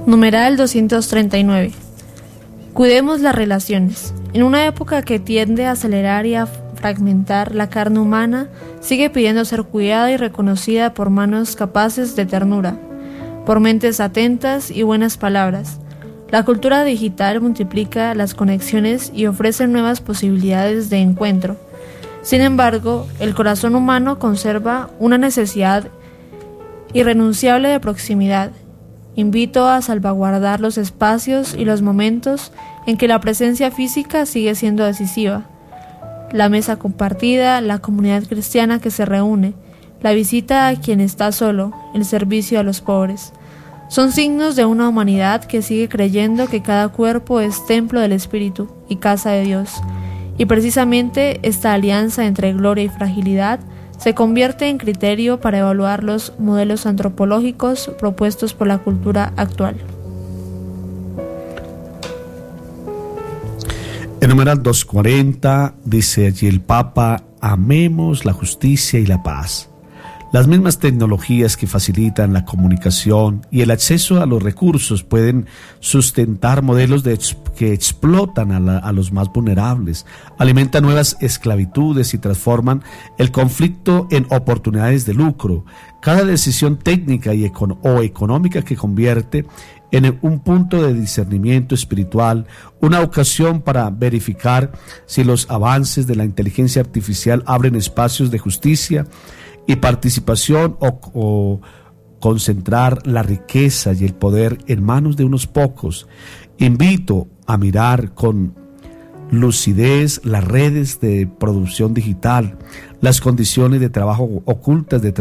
Numeral 239. Cuidemos las relaciones. En una época que tiende a acelerar y a fragmentar la carne humana, sigue pidiendo ser cuidada y reconocida por manos capaces de ternura, por mentes atentas y buenas palabras. La cultura digital multiplica las conexiones y ofrece nuevas posibilidades de encuentro. Sin embargo, el corazón humano conserva una necesidad irrenunciable de proximidad. Invito a salvaguardar los espacios y los momentos en que la presencia física sigue siendo decisiva. La mesa compartida, la comunidad cristiana que se reúne, la visita a quien está solo, el servicio a los pobres. Son signos de una humanidad que sigue creyendo que cada cuerpo es templo del Espíritu y casa de Dios. Y precisamente esta alianza entre gloria y fragilidad se convierte en criterio para evaluar los modelos antropológicos propuestos por la cultura actual. En numeral 240 dice allí el Papa: amemos la justicia y la paz. Las mismas tecnologías que facilitan la comunicación y el acceso a los recursos pueden sustentar modelos que explotan a los más vulnerables, alimentan nuevas esclavitudes y transforman el conflicto en oportunidades de lucro. Cada decisión técnica o económica que convierte en un punto de discernimiento espiritual, una ocasión para verificar si los avances de la inteligencia artificial abren espacios de justicia y participación o concentrar la riqueza y el poder en manos de unos pocos. Invito a mirar con lucidez las redes de producción digital, las condiciones de trabajo ocultas detrás